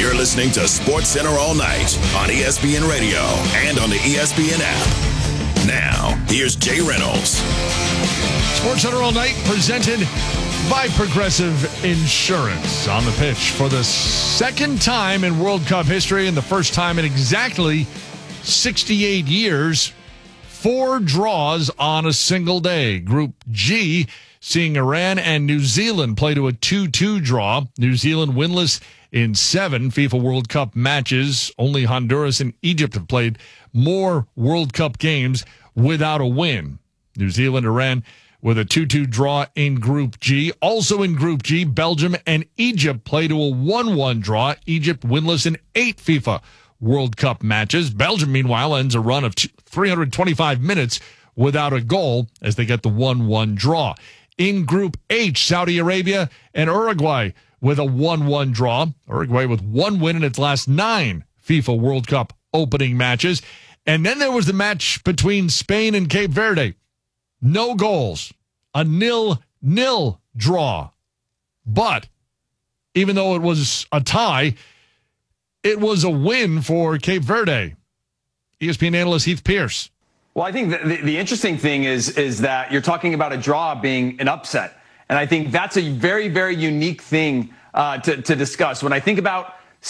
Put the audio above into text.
You're listening to Sports Center all night on ESPN Radio and on the ESPN app. Now, here's Jay Reynolds. Sports Center all night presented by Progressive Insurance. On the pitch for the second time in World Cup history and the first time in exactly 68 years, 4 draws on a single day. Group G, seeing Iran and New Zealand play to a 2-2 draw. New Zealand winless in 7 FIFA World Cup matches. Only Honduras and Egypt have played more World Cup games without a win. New Zealand, Iran with a 2-2 draw in Group G. Also in Group G, Belgium and Egypt play to a 1-1 draw. Egypt winless in 8 FIFA World Cup matches. Belgium, meanwhile, ends a run of 325 minutes without a goal as they get the 1-1 draw. In Group H, Saudi Arabia and Uruguay with a 1-1 draw. Uruguay with 1 win in its last 9 FIFA World Cup opening matches. And then there was the match between Spain and Cape Verde. No goals. A 0-0 draw. But even though it was a tie, it was a win for Cape Verde. ESPN analyst Heath Pierce. Well, I think the interesting thing is that you're talking about a draw being an upset. And I think that's a very, very unique thing to discuss. When I think about